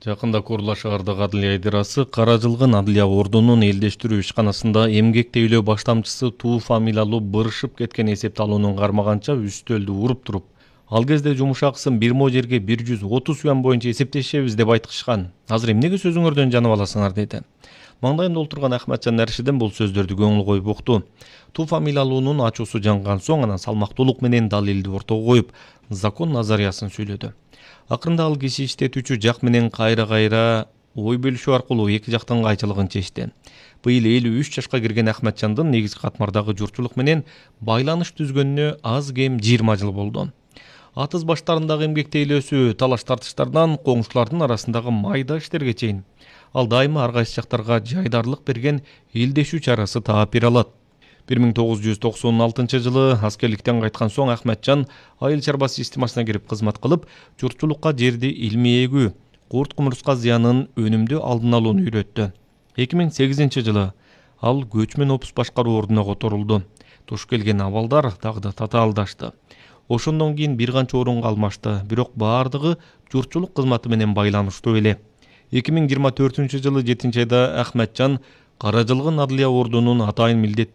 Жакында Курла шаардагы Адылия идирасы Кара Жылгын Адылия ордунун элдештирүү ишканасында эмгек тейлөө баштамчысы Туу фамилиялуу бырышып кеткен эсепталуунун кармаганча үстөлдү уруп туруп, ал кезде жумуш акысын бир мо жерге 130 юан боюнча эсептешебиз деп айтышкан. Азыр эмнеге сөзүңөрдөн жанып аласыңар деди. Маңдайында отурган Ахматжан Наршиден бул сөздөрдү көңүл коюп укту. Туу фамилиялуунун ачуусу жанган соң анан салмактуулук менен далилди ортого коюп, закон назариясын сүйлөдү. Акырында ал киши иштетүүчү жак менен кайра ой бөлүшүү аркылуу эки жактын кайчылыгын чечти. Быйыл 53 жашка кирген Ахматжандын негизги катмардагы журтчулук менен байланыш түзгөнүнө аз кем 20 жыл болду. Атыз баштарындагы эмгек тейлөөсү талаш тартыштардан коңшулардын арасындагы майда иштерге чейин ал дайыма ар кайсы жактарга жайдарлык берген элдешүү чарасы таап бере алат. 1996 жылы аскерликтен кайткан соң Ахматжан айыл чарба системасына кирип кызмат кылып, журтчулукка жерди илмий эгүү, курт кумурска зыянын өнүмдүү алдын алууну үйрөттү. 2008 жылы ал көчмөн опус башкаруу ордуна которулду. Туш келген абалдар дагы да татаалдашты. Ошондон кийин бир канча орунга алмашты, бирок баардыгы журтчулук кызматы менен байланыштуу эле. 2024 жылы 7 айда Ахматжан Кара Жылгын Адылия ордунун атайын милдеттүү